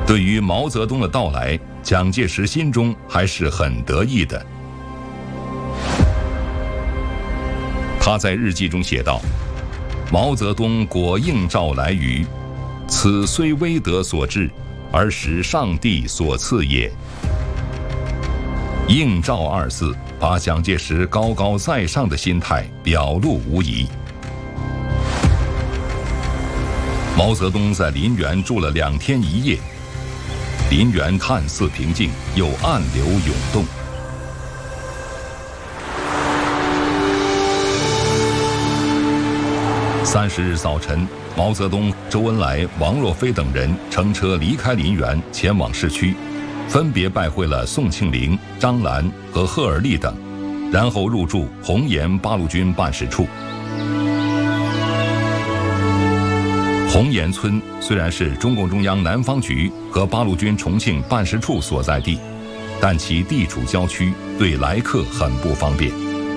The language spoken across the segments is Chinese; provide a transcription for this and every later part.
对于毛泽东的到来，蒋介石心中还是很得意的。他在日记中写道：“毛泽东果应召来于，此虽威德所致，而实上帝所赐也。”应召二字把蒋介石高高在上的心态表露无遗。毛泽东在林园住了2天1夜，林园看似平静，又暗流涌动。30日早晨，毛泽东、周恩来、王若飞等人乘车离开林园，前往市区，分别拜会了宋庆龄、张澜和贺尔利等，然后入住红岩八路军办事处。红岩村虽然是中共中央南方局和八路军重庆办事处所在地，但其地处郊区，对来客很不方便。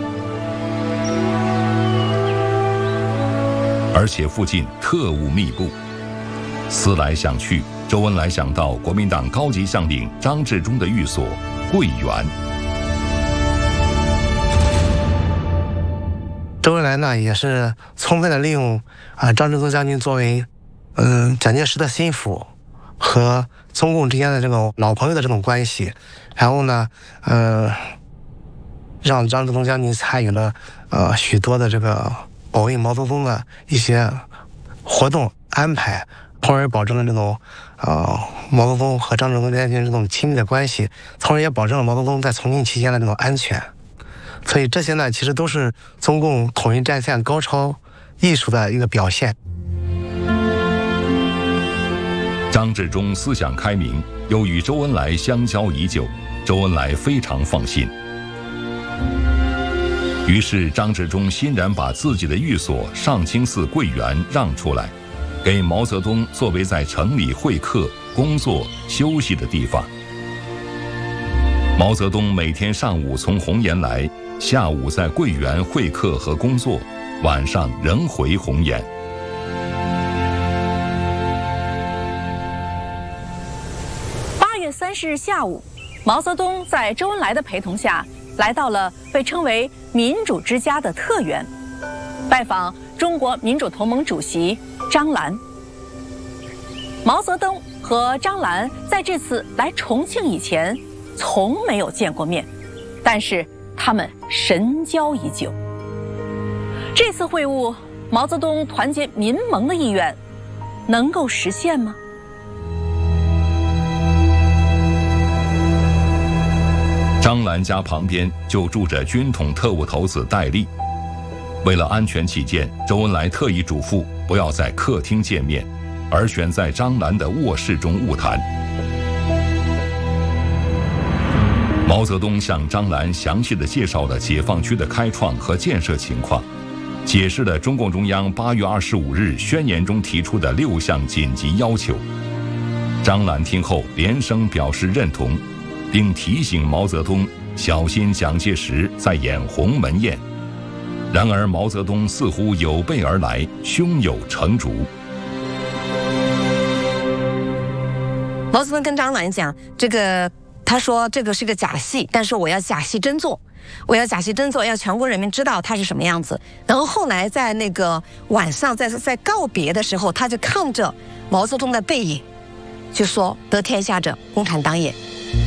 而且附近特务密布，思来想去，周恩来想到国民党高级将领张治中的寓所桂园。 周恩来呢，也是充分的利用张治中将军作为蒋介石的心腹和中共之间的这种老朋友的这种关系，然后呢让张治中将军参与了许多的这个保卫毛泽东的一些活动安排，从而保证了这种毛泽东和张治中将军这种亲密的关系，从而也保证了毛泽东在重庆期间的这种安全。所以这些呢，其实都是中共统一战线高超艺术的一个表现。 张治中思想开明，又与周恩来相交已久，周恩来非常放心。于是张治中欣然把自己的寓所上清寺桂园让出来，给毛泽东作为在城里会客、工作、休息的地方。毛泽东每天上午从红岩来，下午在桂园会客和工作，晚上仍回红岩。 8月30日下午，毛泽东在周恩来的陪同下，来到了被称为民主之家的特园，拜访中国民主同盟主席张澜。毛泽东和张澜在这次来重庆以前从没有见过面，但是他们神交已久。这次会晤，毛泽东团结民盟的意愿能够实现吗？ 张澜家旁边就住着军统特务头子戴笠，为了安全起见，周恩来特意嘱咐不要在客厅见面，而选在张澜的卧室中晤谈。毛泽东向张澜详细地介绍了解放区的开创和建设情况，解释了中共中央8月25日宣言中提出的6项紧急要求。张澜听后连声表示认同，并提醒毛泽东小心蒋介石在演鸿门宴。然而毛泽东似乎有备而来，胸有成竹。 毛泽东跟张澜讲，他说这个是个假戏，但是我要假戏真做，要全国人民知道他是什么样子。然后后来在那个晚上在告别的时候，他就看着毛泽东的背影，就说得天下者共产党也。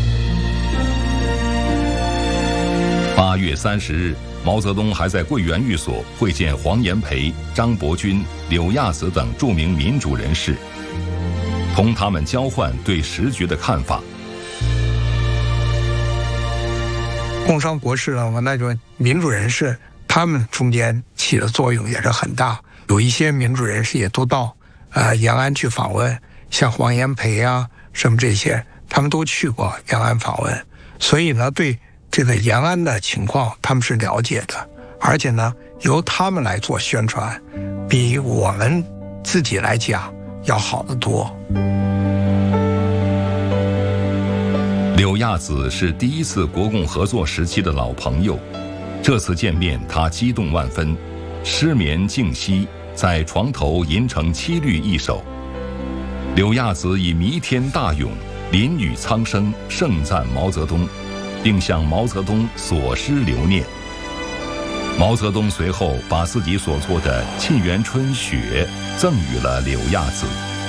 8月30日，毛泽东还在桂园寓所会见黄炎培、张伯钧、柳亚子等著名民主人士，同他们交换对时局的看法。 工商国士和那种民主人士，他们中间起的作用也是很大。有一些民主人士也都到延安去访问，像黄炎培啊什么这些，他们都去过延安访问，所以呢，对这个延安的情况他们是了解的，而且呢，由他们来做宣传，比我们自己来讲要好得多。 柳亚子是第一次国共合作时期的老朋友，这次见面他激动万分，失眠静息，在床头吟成7律一首。 柳亚子以弥天大勇、淋雨苍生盛赞毛泽东，并向毛泽东所诗留念。毛泽东随后把自己所作的《沁园春·雪》赠予了柳亚子。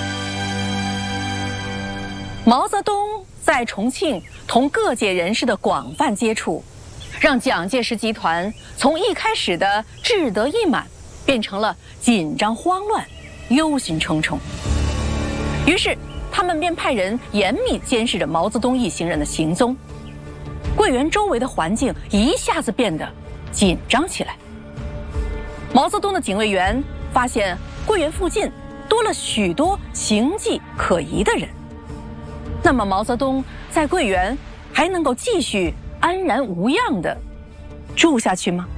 毛泽东在重庆同各界人士的广泛接触，让蒋介石集团从一开始的志得意满，变成了紧张慌乱、忧心忡忡。于是，他们便派人严密监视着毛泽东一行人的行踪。桂园周围的环境一下子变得紧张起来。毛泽东的警卫员发现桂园附近多了许多形迹可疑的人。那么，毛泽东在桂园还能够继续安然无恙地住下去吗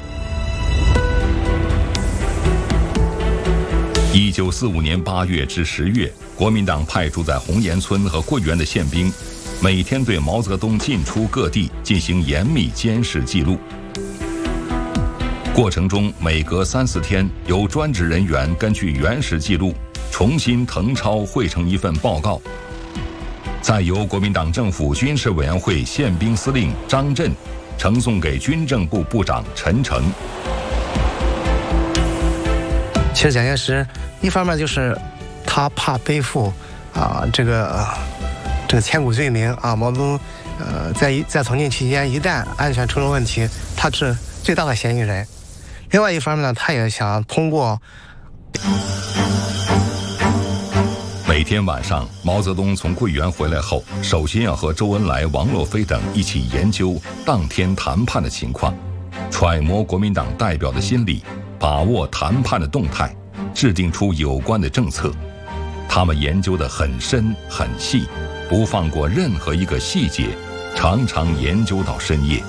？1945年8月至10月，国民党派驻在红岩村和桂园的宪兵，每天对毛泽东进出各地进行严密监视记录。过程中，每隔3、4天，由专职人员根据原始记录重新誊抄汇成一份报告，再由国民党政府军事委员会宪兵司令张震呈送给军政部部长陈诚。 其实蒋介石一方面就是他怕背负这个千古罪名啊，毛泽东在从军期间一旦安全出了问题，他是最大的嫌疑人。另外一方面呢，他也想通过每天晚上，毛泽东从桂园回来后，首先要和周恩来、王洛飞等一起研究当天谈判的情况，揣摩国民党代表的心理，把握谈判的动态，制定出有关的政策。他们研究得很深很细，不放过任何一个细节，常常研究到深夜。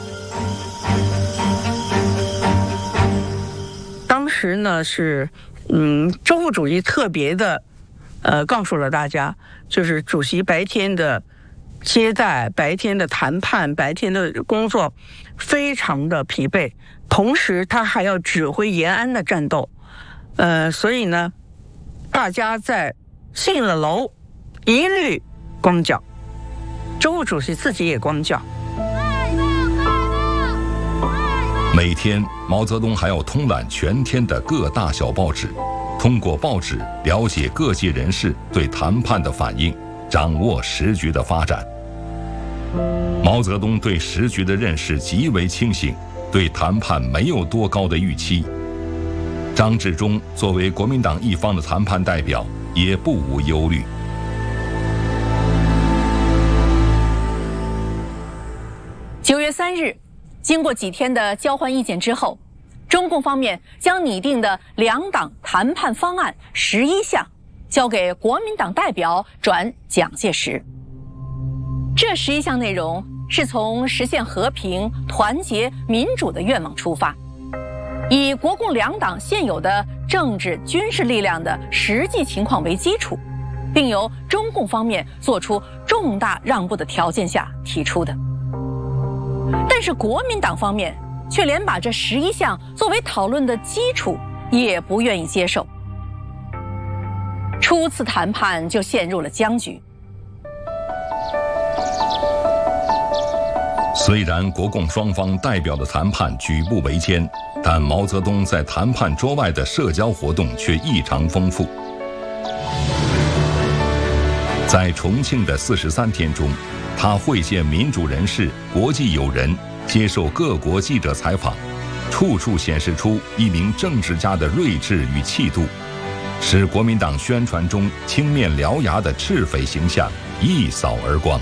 当时呢是周副主席特别的告诉了大家，就是主席白天的接待、白天的谈判、白天的工作非常的疲惫，同时他还要指挥延安的战斗，所以呢，大家在进了楼一律光脚，周副主席自己也光脚。 每天，毛泽东还要通览全天的各大小报纸，通过报纸了解各界人士对谈判的反应，掌握时局的发展。毛泽东对时局的认识极为清醒，对谈判没有多高的预期。张治中作为国民党一方的谈判代表，也不无忧虑。 9月3日，经过几天的交换意见之后，中共方面将拟定的两党谈判方案11项交给国民党代表转蒋介石。这11项内容是从实现和平、团结、民主的愿望出发，以国共两党现有的政治、军事力量的实际情况为基础，并由中共方面做出重大让步的条件下提出的。但是国民党方面却连把这11项作为讨论的基础也不愿意接受。初次谈判就陷入了僵局。 虽然国共双方代表的谈判举步维艰，但毛泽东在谈判桌外的社交活动却异常丰富。在重庆的43天中，他会见民主人士、国际友人，接受各国记者采访，处处显示出一名政治家的睿智与气度，使国民党宣传中青面獠牙的赤匪形象一扫而光。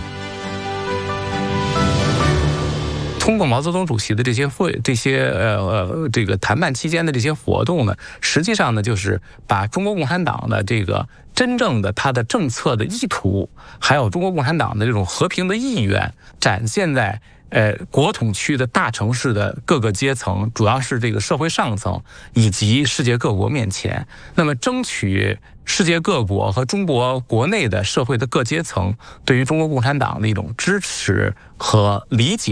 通过毛泽东主席的这个谈判期间的这些活动呢，实际上呢就是把中国共产党的这个真正的他的政策的意图，还有中国共产党的这种和平的意愿，展现在国统区的大城市的各个阶层，主要是这个社会上层以及世界各国面前，那么争取世界各国和中国国内的社会的各阶层对于中国共产党的一种支持和理解。